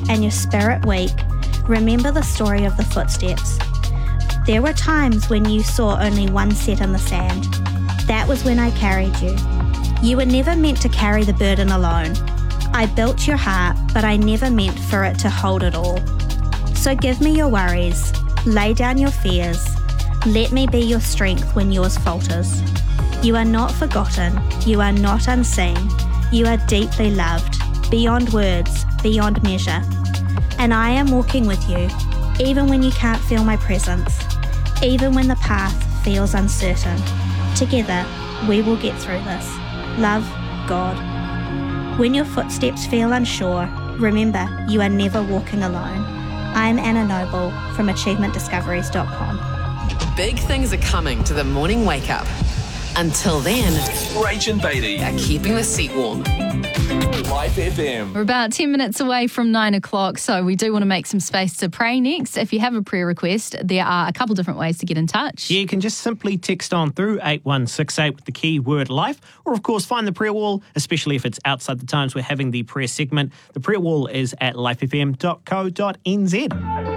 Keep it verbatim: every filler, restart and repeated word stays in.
and your spirit weak, remember the story of the footsteps. There were times when you saw only one set in the sand. That was when I carried you. You were never meant to carry the burden alone. I built your heart, but I never meant for it to hold it all. So give me your worries, lay down your fears. Let me be your strength when yours falters. You are not forgotten, you are not unseen. You are deeply loved, beyond words, beyond measure. And I am walking with you, even when you can't feel my presence, even when the path feels uncertain. Together, we will get through this. Love, God. When your footsteps feel unsure, remember you are never walking alone. I'm Anna Noble from achievement discoveries dot com. Big things are coming to the morning wake up. Until then, Rach and Beatty are keeping the seat warm. Life F M. We're about ten minutes away from nine o'clock, so we do want to make some space to pray next. If you have a prayer request, there are a couple different ways to get in touch. Yeah, you can just simply text on through eight one six eight with the key word life, or of course find the prayer wall, especially if it's outside the times we're having the prayer segment. The prayer wall is at life f m dot co dot n z.